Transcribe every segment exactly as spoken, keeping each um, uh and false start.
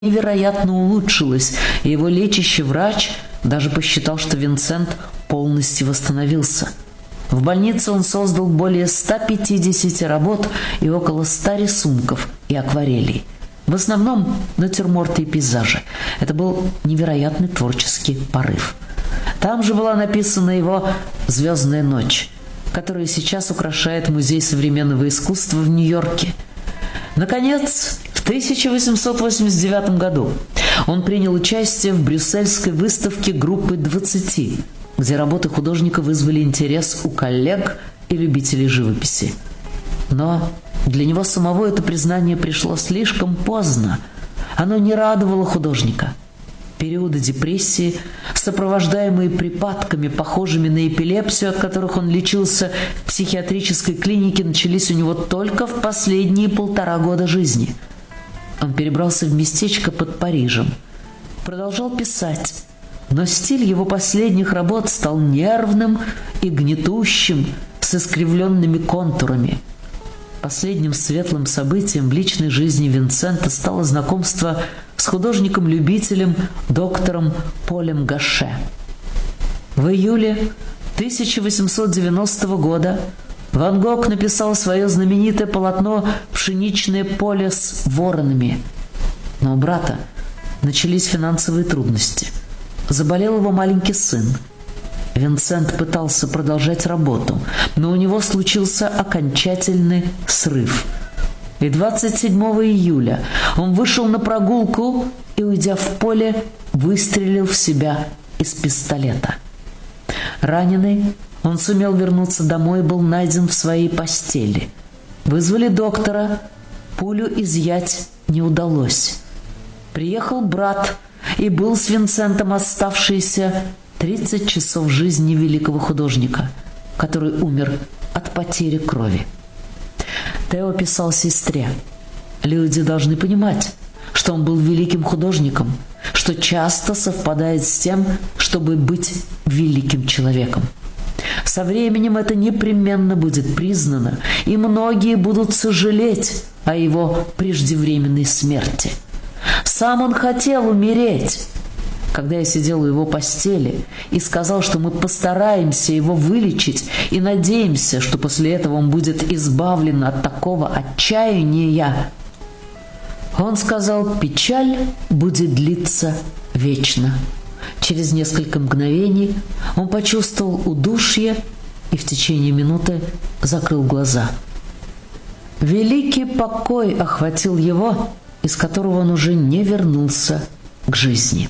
невероятно улучшилось, и его лечащий врач даже посчитал, что Винсент полностью восстановился. В больнице он создал более ста пятидесяти работ и около ста рисунков и акварелей. В основном натюрморты и пейзажи. Это был невероятный творческий порыв. Там же была написана его «Звездная ночь», которая сейчас украшает Музей современного искусства в Нью-Йорке. Наконец, в тысяча восемьсот восемьдесят девятом году он принял участие в брюссельской выставке группы двадцати, где работы художника вызвали интерес у коллег и любителей живописи. Но для него самого это признание пришло слишком поздно. Оно не радовало художника. Периоды депрессии, сопровождаемые припадками, похожими на эпилепсию, от которых он лечился в психиатрической клинике, начались у него только в последние полтора года жизни. Он перебрался в местечко под Парижем, продолжал писать, но стиль его последних работ стал нервным и гнетущим, с искривленными контурами. Последним светлым событием в личной жизни Винсента стало знакомство с художником-любителем доктором Полем Гаше. В июле тысяча восемьсот девяностого года Ван Гог написал свое знаменитое полотно «Пшеничное поле с воронами». Но у брата начались финансовые трудности. Заболел его маленький сын. Винсент пытался продолжать работу, но у него случился окончательный срыв. И двадцать седьмого июля он вышел на прогулку и, уйдя в поле, выстрелил в себя из пистолета. Раненый, он сумел вернуться домой и был найден в своей постели. Вызвали доктора, пулю изъять не удалось. Приехал брат и был с Винсентом оставшиеся тридцать часов жизни великого художника, который умер от потери крови. Тео писал сестре: «Люди должны понимать, что он был великим художником, что часто совпадает с тем, чтобы быть великим человеком. Со временем это непременно будет признано, и многие будут сожалеть о его преждевременной смерти. Сам он хотел умереть. Когда я сидел у его постели и сказал, что мы постараемся его вылечить и надеемся, что после этого он будет избавлен от такого отчаяния, он сказал: печаль будет длиться вечно. Через несколько мгновений он почувствовал удушье и в течение минуты закрыл глаза. Великий покой охватил его, из которого он уже не вернулся к жизни.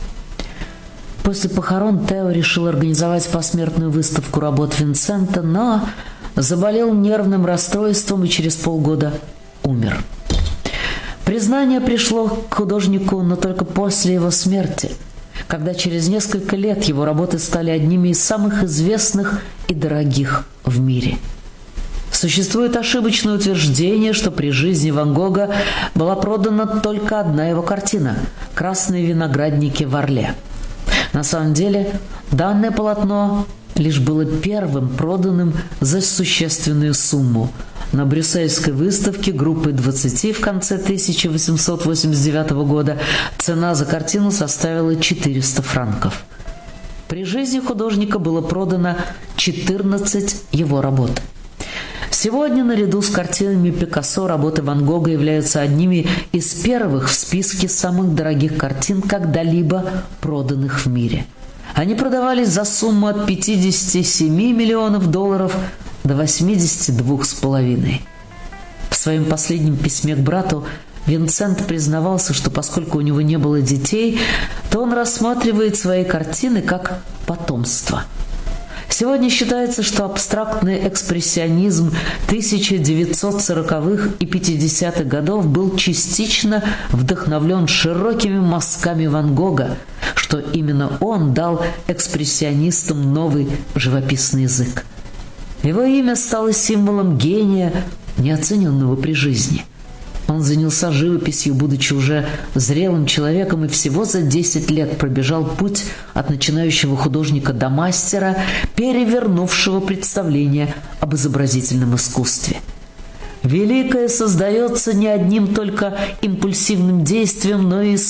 После похорон Тео решил организовать посмертную выставку работ Винсента, но заболел нервным расстройством и через полгода умер. Признание пришло к художнику, но только после его смерти, когда через несколько лет его работы стали одними из самых известных и дорогих в мире. Существует ошибочное утверждение, что при жизни Ван Гога была продана только одна его картина – «Красные виноградники в Орле». На самом деле, данное полотно лишь было первым проданным за существенную сумму. На брюссельской выставке группы двадцати в конце тысяча восемьсот восемьдесят девятого года цена за картину составила четыреста франков. При жизни художника было продано четырнадцать его работ. Сегодня, наряду с картинами Пикассо, работы Ван Гога являются одними из первых в списке самых дорогих картин, когда-либо проданных в мире. Они продавались за сумму от пятидесяти семи миллионов долларов до восьмидесяти двух с половиной. В своем последнем письме к брату Винсент признавался, что поскольку у него не было детей, то он рассматривает свои картины как потомство. Сегодня считается, что абстрактный экспрессионизм тысяча девятьсот сороковых и пятидесятых годов был частично вдохновлен широкими мазками Ван Гога, что именно он дал экспрессионистам новый живописный язык. Его имя стало символом гения, неоцененного при жизни. Он занялся живописью, будучи уже зрелым человеком, и всего за десять лет пробежал путь от начинающего художника до мастера, перевернувшего представление об изобразительном искусстве. Великое создается не одним только импульсивным действием, но и